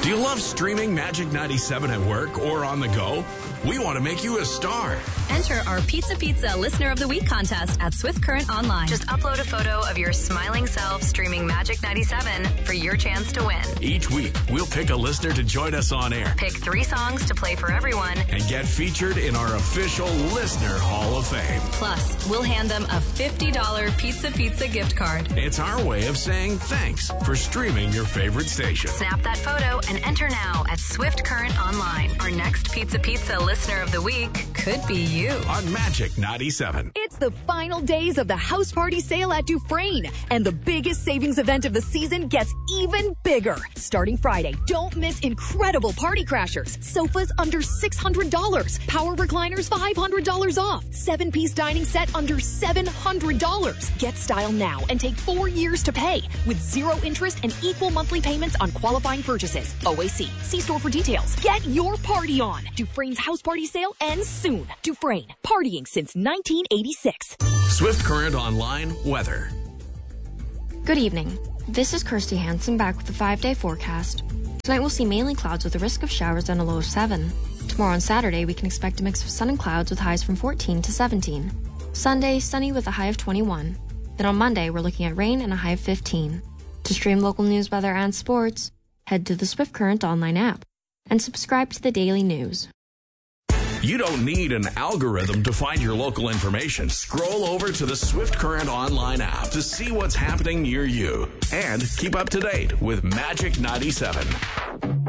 Do you love streaming Magic 97 at work or on the go? We want to make you a star. Enter our Pizza Listener of the Week contest at Swift Current Online. Just upload a photo of your smiling self streaming Magic 97 for your chance to win. Each week, we'll pick a listener to join us on air. Pick 3 songs to play for everyone. And get featured in our official Listener Hall of Fame. Plus, we'll hand them a $50 Pizza gift card. It's our way of saying thanks for streaming your favorite station. Snap that photo and enter now at Swift Current Online. Our next Pizza Listener of the Week could be you. On Magic 97. It's the final days of the house party sale at Dufresne, and the biggest savings event of the season gets even bigger. Starting Friday, don't miss incredible party crashers. Sofas under $600. Power recliners $500 off. 7-piece dining set under $700. Get style now and take 4 years to pay with 0 interest and equal monthly payments on qualifying purchases. OAC. See store for details. Get your party on. Dufresne's house party sale ends soon. Dufresne, partying since 1986. Swift Current Online weather. Good evening. This is Kirsty Hansen back with the 5-day forecast. Tonight we'll see mainly clouds with a risk of showers and a low of 7. Tomorrow on Saturday we can expect a mix of sun and clouds with highs from 14 to 17. Sunday, sunny with a high of 21. Then on Monday we're looking at rain and a high of 15. To stream local news, weather, and sports, head to the Swift Current Online app and subscribe to the daily news. You don't need an algorithm to find your local information. Scroll over to the Swift Current Online app to see what's happening near you. And keep up to date with Magic 97.